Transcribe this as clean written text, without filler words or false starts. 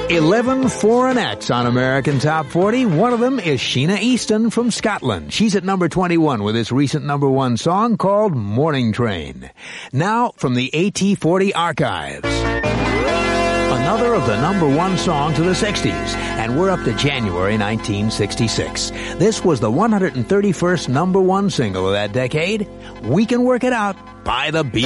11 foreign acts on American Top 40. One of them is Sheena Easton from Scotland. She's at number 21 with this recent number one song called Morning Train. Now, from the AT40 archives, another of the number one songs of the 60s, and we're up to January 1966. This was the 131st number one single of that decade. We Can Work It Out by the Beatles.